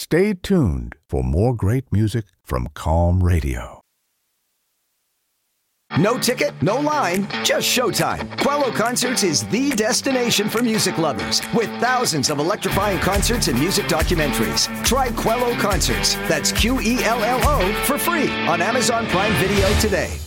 Stay tuned for more great music from Calm Radio. No ticket, no line, just showtime. Quello Concerts is the destination for music lovers, with thousands of electrifying concerts and music documentaries. Try Quello Concerts, that's Quello, for free on Amazon Prime Video today.